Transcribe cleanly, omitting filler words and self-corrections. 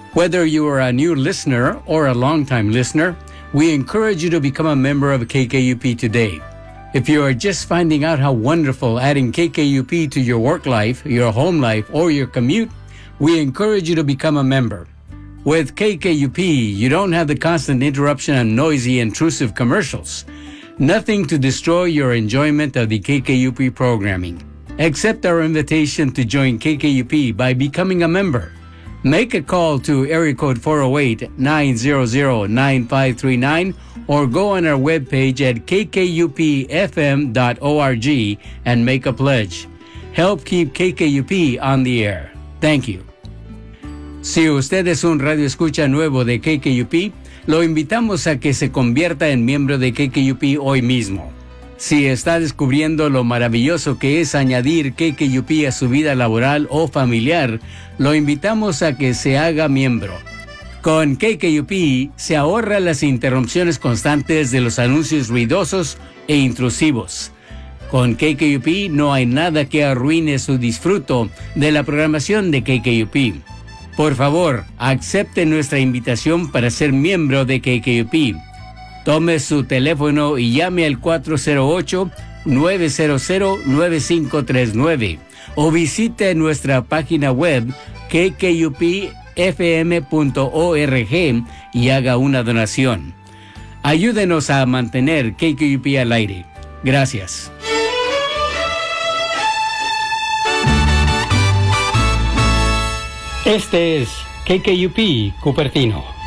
Whether you are a new listener or a long-time listener, we encourage you to become a member of KKUP today. If you are just finding out how wonderful adding KKUP to your work life, your home life, or your commute, we encourage you to become a member. With KKUP, you don't have the constant interruption and noisy, intrusive commercials. Nothing to destroy your enjoyment of the KKUP programming. Accept our invitation to join KKUP by becoming a member. Make a call to area code 408-900-9539 or go on our webpage at kkupfm.org and make a pledge. Help keep KKUP on the air. Thank you. Si usted es un radio escucha nuevo de KKUP, lo invitamos a que se convierta en miembro de KKUP hoy mismo. Si está descubriendo lo maravilloso que es añadir KKUP a su vida laboral o familiar, lo invitamos a que se haga miembro. Con KKUP se ahorra las interrupciones constantes de los anuncios ruidosos e intrusivos. Con KKUP no hay nada que arruine su disfruto de la programación de KKUP. Por favor, acepte nuestra invitación para ser miembro de KKUP. Tome su teléfono y llame al 408-900-9539 o visite nuestra página web kkupfm.org y haga una donación. Ayúdenos a mantener KKUP al aire. Gracias. Este es KKUP Cupertino.